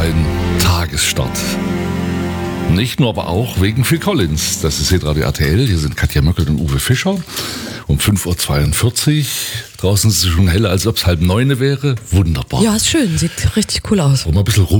ein Tagesstart. Nicht nur, aber auch wegen Phil Collins. Das ist Hitradio RTL. Hier sind Katja Möckel und Uwe Fischer. Um 5.42 Uhr. Draußen ist es schon heller, als ob es 8:30 wäre. Wunderbar. Ja, ist schön. Sieht richtig cool aus. Wollen wir ein bisschen